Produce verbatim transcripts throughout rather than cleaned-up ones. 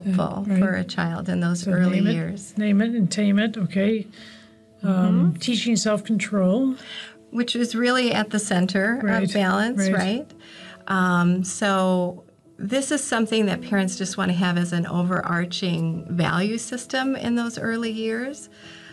full right. for a child in those so early name it, years. Name it and tame it, okay. Um, mm-hmm. Teaching self-control. Which is really at the center right. of balance, right? right? Um, so this is something that parents just want to have as an overarching value system in those early years.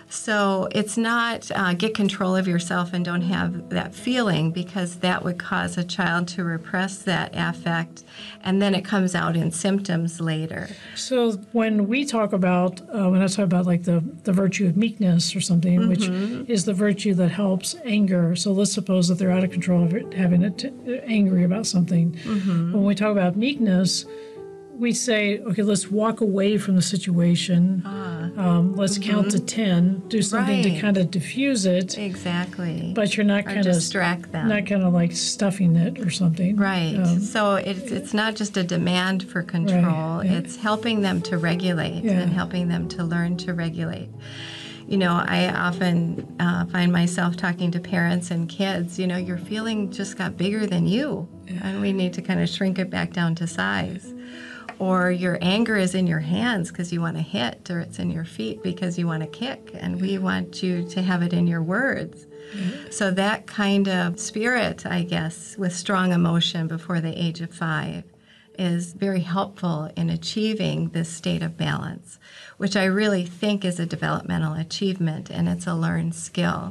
So it's not uh, get control of yourself and don't have that feeling, because that would cause a child to repress that affect, and then it comes out in symptoms later. So when we talk about, uh, when I talk about like the, the virtue of meekness or something, mm-hmm. which is the virtue that helps anger. So let's suppose that they're out of control of it, having it t- angry about something. Mm-hmm. When we talk about meekness, we say, okay, let's walk away from the situation. Ah. Um, let's mm-hmm. count to ten. Do something right. to kind of diffuse it. Exactly. But you're not kind of distract them. Not kind of like stuffing it or something. Right. Um, so it's it's not just a demand for control. Right. Yeah. It's helping them to regulate yeah. and helping them to learn to regulate. You know, I often uh, find myself talking to parents and kids, you know, your feeling just got bigger than you, yeah. and we need to kind of shrink it back down to size. Or your anger is in your hands because you want to hit, or it's in your feet because you want to kick, and we want you to have it in your words. Mm-hmm. So that kind of spirit, I guess, with strong emotion before the age of five is very helpful in achieving this state of balance, which I really think is a developmental achievement, and it's a learned skill.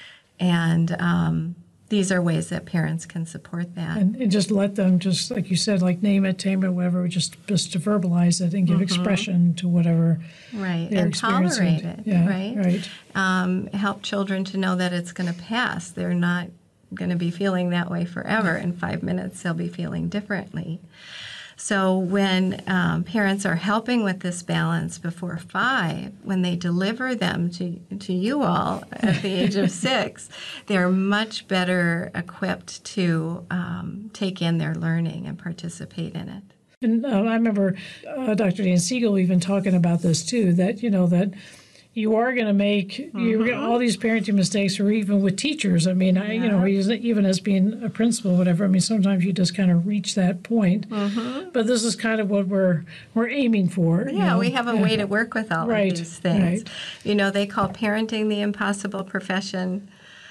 And um, these are ways that parents can support that. And, and just let them, just like you said, like name it, tame it, whatever, just, just to verbalize it and give mm-hmm. expression to whatever right. they're and experiencing. Tolerate it, yeah, right? right. Um, help children to know that it's going to pass. They're not going to be feeling that way forever. In five minutes, they'll be feeling differently. So when um, parents are helping with this balance before five, when they deliver them to, to you all at the age of six, they're much better equipped to um, take in their learning and participate in it. And uh, I remember uh, Doctor Dan Siegel even talking about this too, that, you know, that you are going to make mm-hmm. you're gonna, all these parenting mistakes, or even with teachers. I mean, yeah. I, you know, even as being a principal, whatever. I mean, sometimes you just kind of reach that point. Mm-hmm. But this is kind of what we're we're aiming for. Yeah, you know? we have a yeah. way to work with all right. of these things. Right. You know, they call parenting the impossible profession.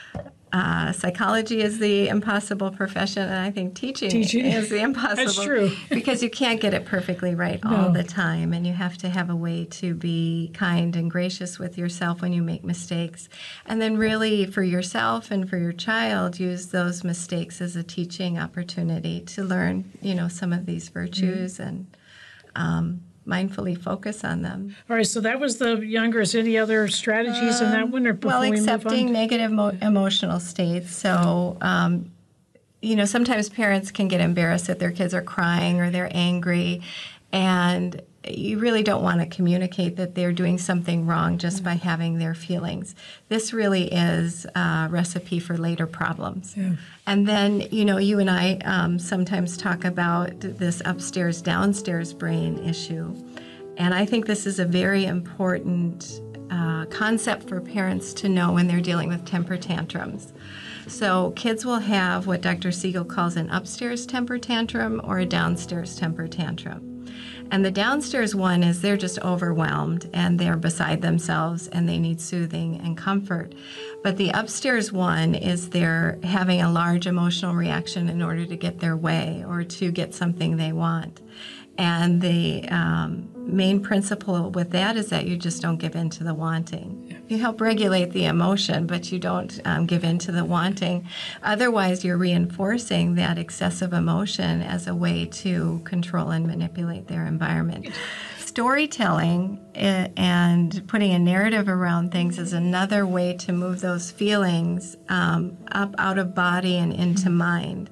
Uh, psychology is the impossible profession, and I think teaching, teaching. is the impossible. That's true. Because you can't get it perfectly right no. all the time, and you have to have a way to be kind and gracious with yourself when you make mistakes. And then really, for yourself and for your child, use those mistakes as a teaching opportunity to learn, you know, some of these virtues mm-hmm. and um, mindfully focus on them. All right, so that was the younger. Is any other strategies um, in that one? Or before well, we accepting move on? negative mo- emotional states. So, um, you know, sometimes parents can get embarrassed that their kids are crying or they're angry, and you really don't want to communicate that they're doing something wrong just by having their feelings. This really is a recipe for later problems. Yeah. And then, you know, you and I um, sometimes talk about this upstairs, downstairs brain issue. And I think this is a very important uh, concept for parents to know when they're dealing with temper tantrums. So kids will have what Doctor Siegel calls an upstairs temper tantrum or a downstairs temper tantrum. And the downstairs one is they're just overwhelmed and they're beside themselves and they need soothing and comfort. But the upstairs one is they're having a large emotional reaction in order to get their way or to get something they want. And the um, main principle with that is that you just don't give in to the wanting. You help regulate the emotion, but you don't um, give in to the wanting. Otherwise, you're reinforcing that excessive emotion as a way to control and manipulate their environment. Storytelling and putting a narrative around things is another way to move those feelings um, up out of body and into mind.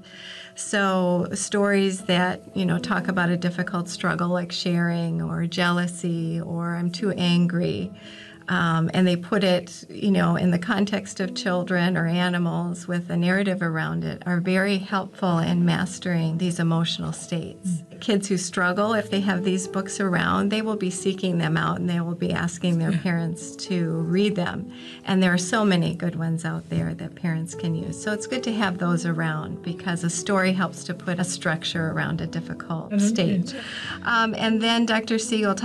So stories that, you know, talk about a difficult struggle like sharing or jealousy or I'm too angry, um, and they put it, you know, in the context of children or animals with a narrative around it are very helpful in mastering these emotional states. Mm-hmm. Kids who struggle, if they have these books around, they will be seeking them out and they will be asking their parents to read them. And there are so many good ones out there that parents can use. So it's good to have those around because a story helps to put a structure around a difficult state. Um, and then Doctor Siegel